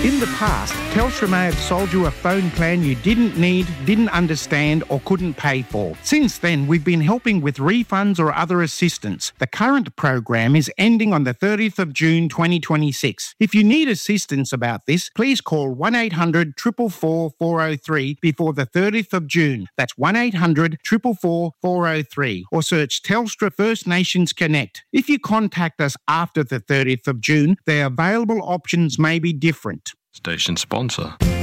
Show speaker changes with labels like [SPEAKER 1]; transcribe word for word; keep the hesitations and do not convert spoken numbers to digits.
[SPEAKER 1] In the past, Telstra may have sold you a phone plan you didn't need, didn't understand or couldn't pay for. Since then, we've been helping with refunds or other assistance. The current program is ending on the thirtieth of June twenty twenty-six. If you need assistance about this, please call one eight hundred four four four, four oh three before the thirtieth of June. That's one eight hundred four four four, four oh three or search Telstra First Nations Connect. If you contact us after the thirtieth of June, the available options may be different.
[SPEAKER 2] Station sponsor.